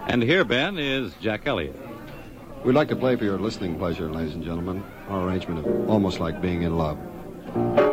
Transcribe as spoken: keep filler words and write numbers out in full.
And here, Ben, is Jack Elliott. We'd like to play for your listening pleasure, ladies and gentlemen, our arrangement of Almost Like Being in Love.